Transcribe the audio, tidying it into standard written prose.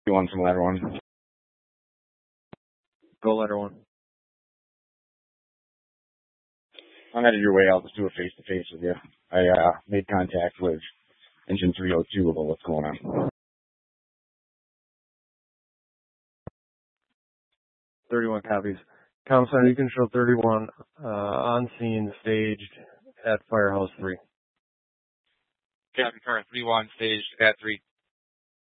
One from ladder one. Go ladder one. I'm headed your way. I'll just do a face-to-face with you. I made contact with engine 302 about what's going on. 31 copies. Comm Center, you can show 31 on scene, staged at Firehouse 3. Captain Car 3-1, staged at 3.